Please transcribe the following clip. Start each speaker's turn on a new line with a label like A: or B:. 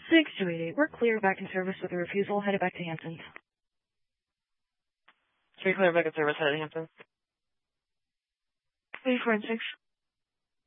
A: 6288, we're clear back in service with a refusal, headed back to Hampton.
B: 3 clear back in service, headed to Hampton.
A: 84 and 6.